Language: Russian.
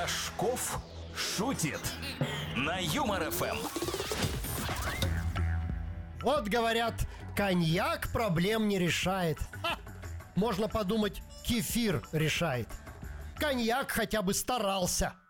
Рожков шутит на Юмор ФМ. Вот говорят, коньяк проблем не решает. Можно подумать, кефир решает. Коньяк хотя бы старался.